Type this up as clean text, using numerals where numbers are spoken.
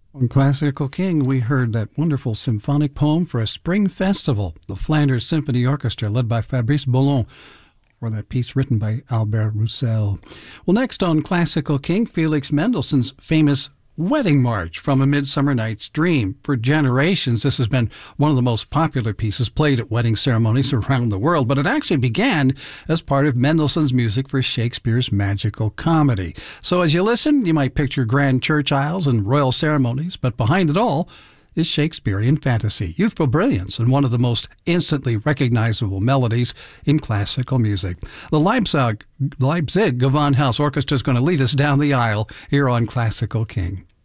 On Classical King, we heard that wonderful symphonic poem for a spring festival, the Flanders Symphony Orchestra, led by Fabrice Boulon, or that piece written by Albert Roussel. Well, next on Classical King, Felix Mendelssohn's famous Wedding March from A Midsummer Night's Dream. For generations, this has been one of the most popular pieces played at wedding ceremonies around the world, but it actually began as part of Mendelssohn's music for Shakespeare's magical comedy. So as you listen, you might picture grand church aisles and royal ceremonies, but behind it all is Shakespearean fantasy, youthful brilliance, and one of the most instantly recognizable melodies in classical music. The Leipzig Gewandhaus Orchestra is going to lead us down the aisle here on Classical King.